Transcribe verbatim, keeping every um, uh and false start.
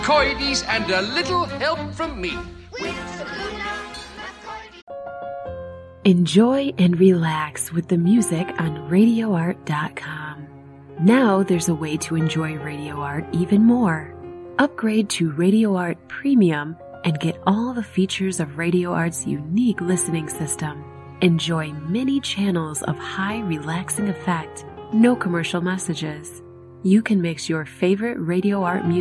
coides, and a little help from me. Enjoy and relax with the music on radio art dot com. Now there's a way to enjoy Radio Art even more. Upgrade to Radio Art Premium and get all the features of Radio Art's unique listening system. Enjoy many channels of high relaxing effect, no commercial messages. You can mix your favorite Radio Art music